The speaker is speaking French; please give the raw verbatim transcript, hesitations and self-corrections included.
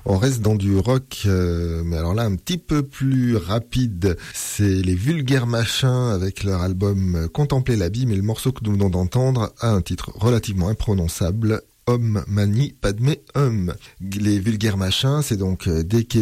On reste dans du rock, euh, mais alors là un petit peu plus rapide. C'est les Vulgaires Machins avec leur album Contempler l'abîme, et le morceau que nous venons d'entendre a un titre relativement imprononçable, Om Mani Padmé Hum. Les Vulgaires Machins, c'est donc des